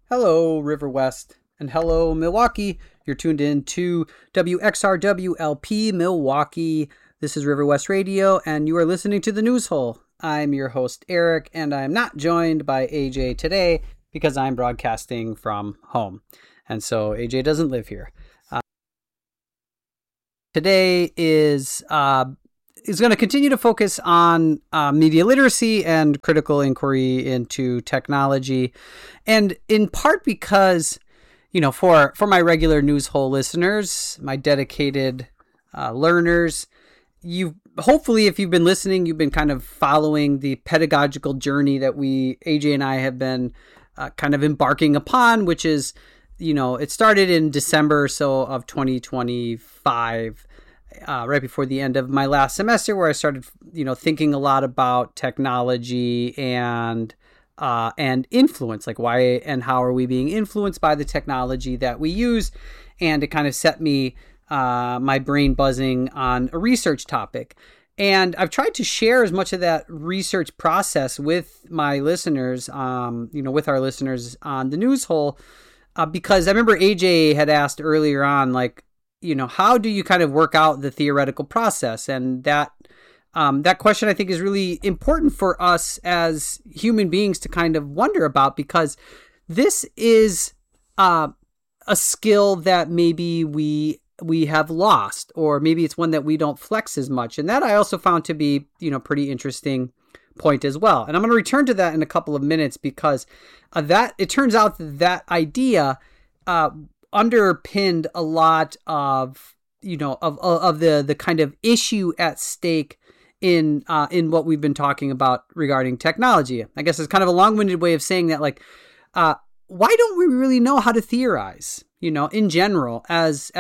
Hello, River West, and hello, Milwaukee. You're tuned in to WXRWLP Milwaukee. This is River West Radio, and you are listening to the News Hole. I'm your host, Eric, and I'm not joined by AJ today because I'm broadcasting from home. And so AJ doesn't live here. Today is going to continue to focus on media literacy and critical inquiry into technology. And in part because, for my regular News Hole listeners, my dedicated learners, hopefully, if you've been listening, you've been kind of following the pedagogical journey that AJ and I have been kind of embarking upon, which is, it started in December or so of 2025. Right before the end of my last semester, where I started, thinking a lot about technology and influence, like why and how are we being influenced by the technology that we use, and it kind of set me my brain buzzing on a research topic. And I've tried to share as much of that research process with my listeners, with our listeners on the News Hole, because I remember AJ had asked earlier on, like, how do you kind of work out the theoretical process? And that question, I think, is really important for us as human beings to kind of wonder about, because this is a skill that maybe we have lost, or maybe it's one that we don't flex as much. And that I also found to be, pretty interesting point as well. And I'm going to return to that in a couple of minutes, because it turns out that idea underpinned a lot of the kind of issue at stake in what we've been talking about regarding technology. I guess it's kind of a long-winded way of saying that, like, why don't we really know how to theorize, in general, as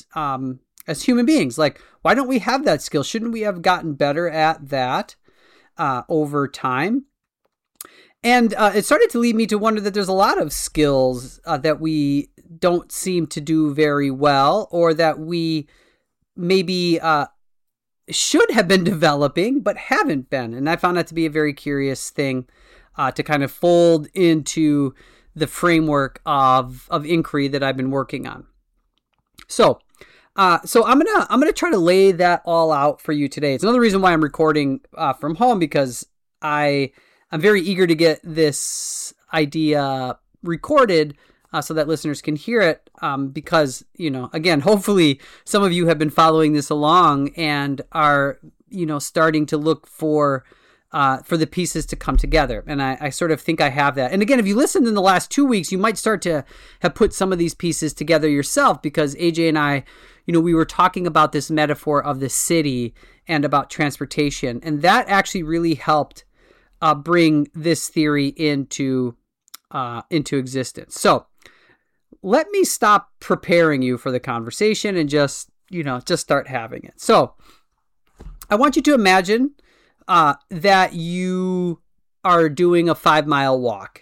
human beings? Like, why don't we have that skill? Shouldn't we have gotten better at that over time? And it started to lead me to wonder that there's a lot of skills that we don't seem to do very well, or that we maybe should have been developing but haven't been. And I found that to be a very curious thing to kind of fold into the framework of inquiry that I've been working on. So I'm gonna try to lay that all out for you today. It's another reason why I'm recording from home, because I'm very eager to get this idea recorded so that listeners can hear it, because, again, hopefully some of you have been following this along and are, starting to look for the pieces to come together. And I sort of think I have that. And again, if you listened in the last 2 weeks, you might start to have put some of these pieces together yourself, because AJ and I, we were talking about this metaphor of the city and about transportation. And that actually really helped bring this theory into existence. So let me stop preparing you for the conversation and just start having it. So I want you to imagine that you are doing a 5-mile walk.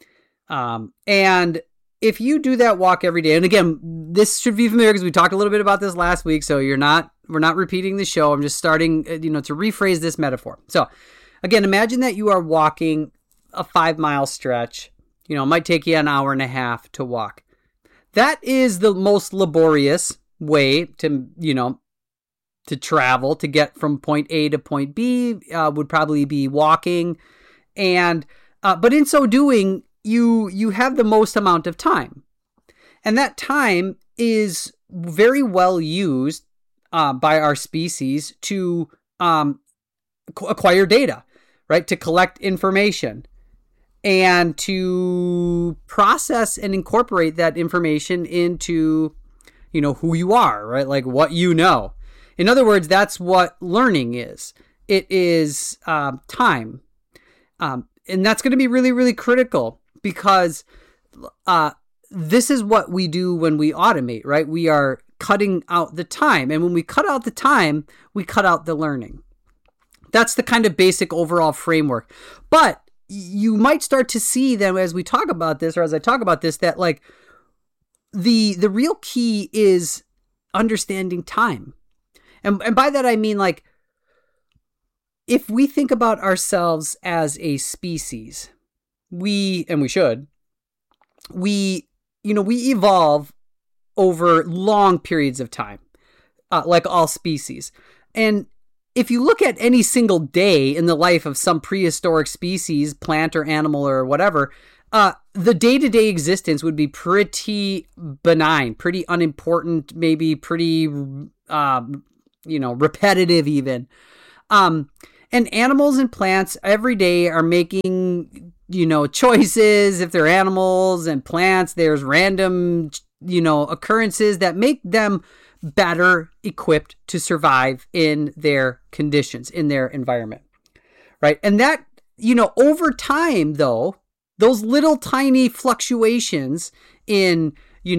And if you do that walk every day, and again, this should be familiar because we talked a little bit about this last week, so we're not repeating the show. I'm just starting, to rephrase this metaphor. So again, imagine that you are walking a 5-mile stretch. It might take you an hour and a half to walk. That is the most laborious way to travel, to get from point A to point B, would probably be walking. And, but in so doing, you have the most amount of time. And that time is very well used by our species to acquire data, right? To collect information and to process and incorporate that information into, who you are, right? Like what you know. In other words, that's what learning is. It is time. And that's going to be really, really critical, because this is what we do when we automate, right? We are cutting out the time. And when we cut out the time, we cut out the learning. That's the kind of basic overall framework. But you might start to see then as we talk about this, or as I talk about this, that like the real key is understanding time. And by that, I mean, like, if we think about ourselves as a species, we should, we evolve over long periods of time, like all species. And if you look at any single day in the life of some prehistoric species, plant or animal or whatever, the day-to-day existence would be pretty benign, pretty unimportant, maybe pretty, repetitive even. And animals and plants every day are making, choices. If they're animals and plants, there's random, occurrences that make them better equipped to survive in their conditions, in their environment, right? And that, over time, though, those little tiny fluctuations in,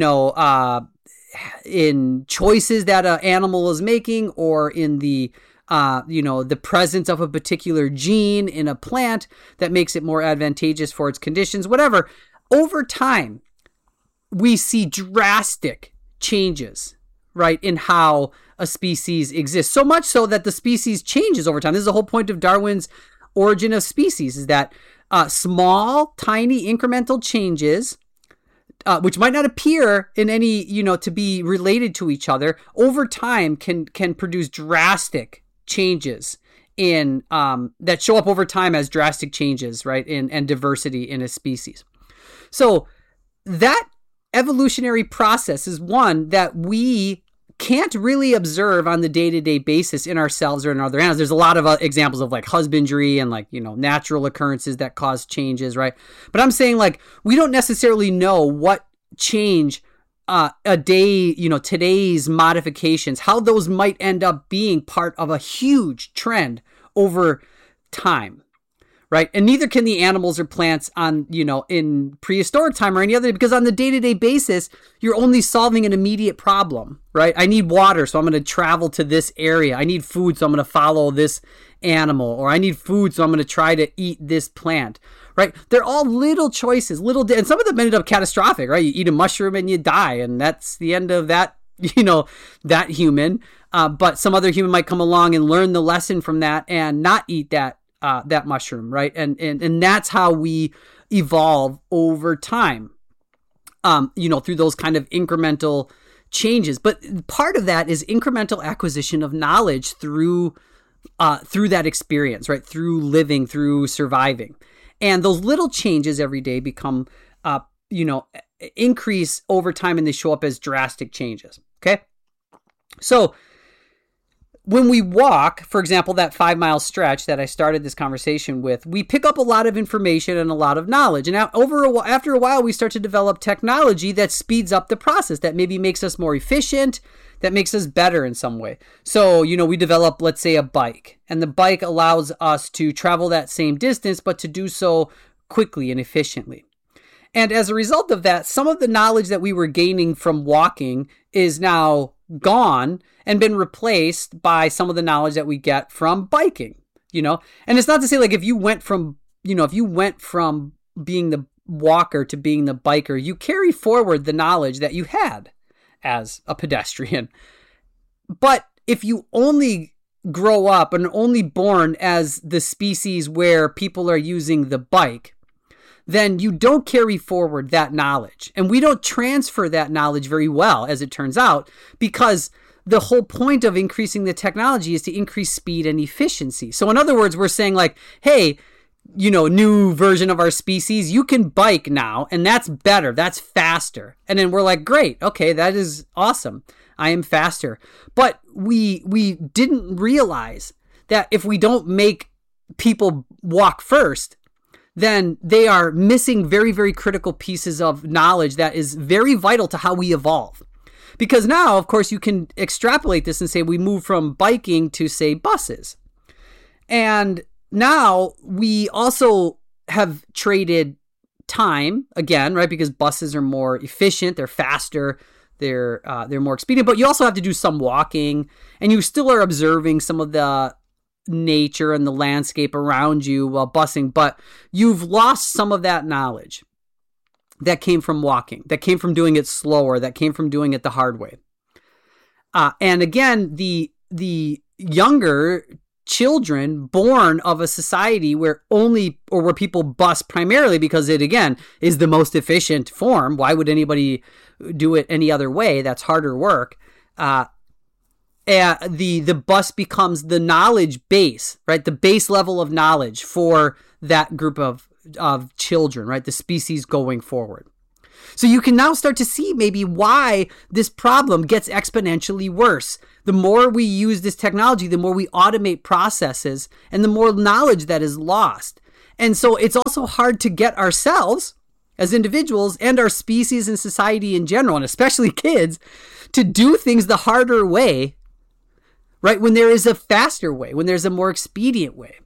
in choices that an animal is making, or in the presence of a particular gene in a plant that makes it more advantageous for its conditions, whatever, over time, we see drastic changes, right, in how a species exists. So much so that the species changes over time. This is the whole point of Darwin's Origin of Species, is that small, tiny, incremental changes, which might not appear in any, to be related to each other, over time can produce drastic changes in that show up over time as drastic changes, right, and diversity in a species. So that evolutionary process is one that we can't really observe on the day-to-day basis in ourselves or in other animals. There's a lot of examples of like husbandry and like, natural occurrences that cause changes, right? But I'm saying like, we don't necessarily know what change a day, today's modifications, how those might end up being part of a huge trend over time. Right. And neither can the animals or plants on, in prehistoric time or any other, because on the day-to-day basis, you're only solving an immediate problem, right? I need water, so I'm going to travel to this area. I need food, so I'm going to follow this animal, or I need food, so I'm going to try to eat this plant, right? They're all little choices, and some of them ended up catastrophic, right? You eat a mushroom and you die, and that's the end of that, that human. But some other human might come along and learn the lesson from that and not eat that mushroom, right? And that's how we evolve over time, through those kind of incremental changes. But part of that is incremental acquisition of knowledge through that experience, right? Through living, through surviving. And those little changes every day become, increase over time, and they show up as drastic changes. Okay. So when we walk, for example, that 5-mile stretch that I started this conversation with, we pick up a lot of information and a lot of knowledge. And after a while, we start to develop technology that speeds up the process, that maybe makes us more efficient, that makes us better in some way. So, we develop, let's say, a bike, and the bike allows us to travel that same distance, but to do so quickly and efficiently. And as a result of that, some of the knowledge that we were gaining from walking is now gone and been replaced by some of the knowledge that we get from biking, and it's not to say like if you went from being the walker to being the biker, you carry forward the knowledge that you had as a pedestrian. But if you only grow up and only born as the species where people are using the bike, then you don't carry forward that knowledge. And we don't transfer that knowledge very well, as it turns out, because the whole point of increasing the technology is to increase speed and efficiency. So in other words, we're saying like, hey, new version of our species, you can bike now, and that's better, that's faster. And then we're like, great, okay, that is awesome. I am faster. But we didn't realize that if we don't make people walk first, then they are missing very, very critical pieces of knowledge that is very vital to how we evolve. Because now, of course, you can extrapolate this and say we move from biking to, say, buses. And now we also have traded time again, right? Because buses are more efficient, they're faster, they're more expedient. But you also have to do some walking, and you still are observing some of the nature and the landscape around you while busing, but you've lost some of that knowledge that came from walking, that came from doing it slower, that came from doing it the hard way. And again, the younger children born of a society where where people bus primarily because it, again, is the most efficient form. Why would anybody do it any other way? That's harder work. The bus becomes the knowledge base, right? The base level of knowledge for that group of children, right? The species going forward. So you can now start to see maybe why this problem gets exponentially worse. The more we use this technology, the more we automate processes, and the more knowledge that is lost. And so it's also hard to get ourselves as individuals and our species and society in general, and especially kids, to do things the harder way, right? When there is a faster way, when there's a more expedient way.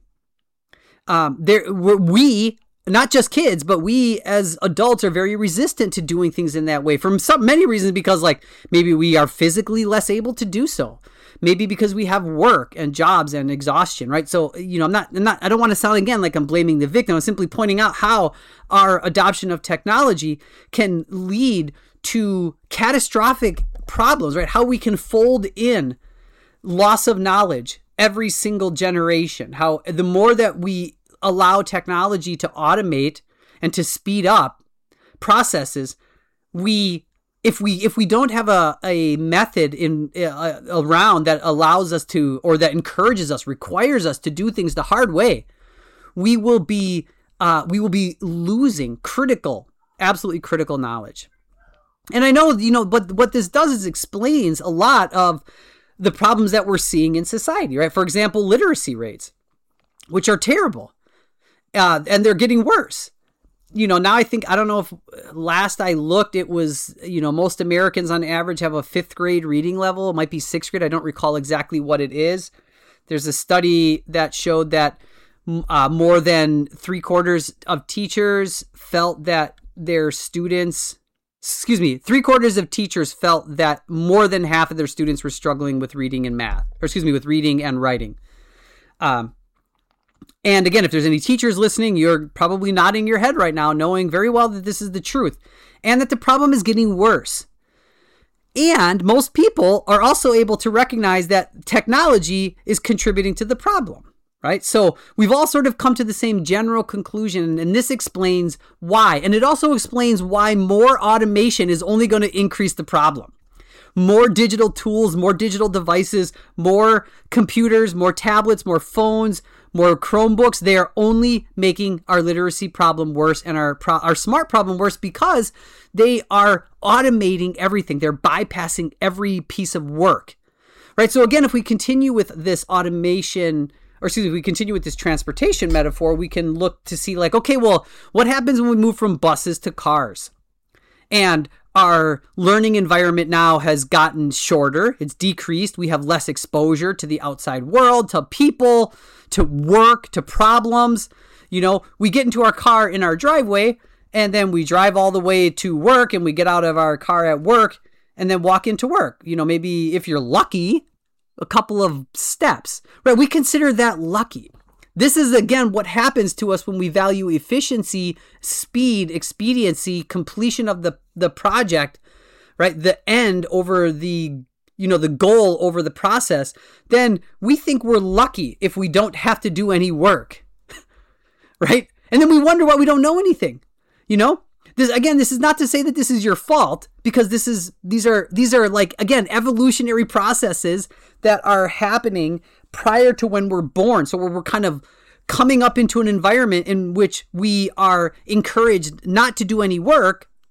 Not just kids, but we as adults are very resistant to doing things in that way for many reasons, because like maybe we are physically less able to do so. Maybe because we have work and jobs and exhaustion, right? So, I don't want to sound again like I'm blaming the victim. I'm simply pointing out how our adoption of technology can lead to catastrophic problems, right? How we can fold in loss of knowledge every single generation. How the more that we allow technology to automate and to speed up processes, if we don't have a method around that allows us to, or that encourages us, requires us to do things the hard way, we will be losing absolutely critical knowledge. And I know, but what this does is explains a lot of the problems that we're seeing in society, right? For example, literacy rates, which are terrible. And they're getting worse. Now I don't know if last I looked, it was, most Americans on average have a 5th grade reading level. It might be 6th grade. I don't recall exactly what it is. There's a study that showed that more than 3/4 of teachers felt that their students, 3/4 of teachers felt that more than half of their students were struggling with reading and with reading and writing. And again, if there's any teachers listening, you're probably nodding your head right now, knowing very well that this is the truth and that the problem is getting worse. And most people are also able to recognize that technology is contributing to the problem, right? So we've all sort of come to the same general conclusion, and this explains why. And it also explains why more automation is only going to increase the problem. More digital tools, more digital devices, more computers, more tablets, more phones, more Chromebooks, they are only making our literacy problem worse and our smart problem worse, because they are automating everything. They're bypassing every piece of work, right? So again, if we continue with this we continue with this transportation metaphor, we can look to see like, okay, well, what happens when we move from buses to cars? And our learning environment now has gotten shorter. It's decreased. We have less exposure to the outside world, to people, to work, to problems. We get into our car in our driveway, and then we drive all the way to work, and we get out of our car at work and then walk into work. Maybe if you're lucky, a couple of steps, right? We consider that lucky. This is, again, what happens to us when we value efficiency, speed, expediency, completion of the project, right? The end over the goal over the process. Then we think we're lucky if we don't have to do any work, right? And then we wonder why we don't know anything, This is not to say that this is your fault, because these are like, again, evolutionary processes that are happening prior to when we're born. So we're kind of coming up into an environment in which we are encouraged not to do any work,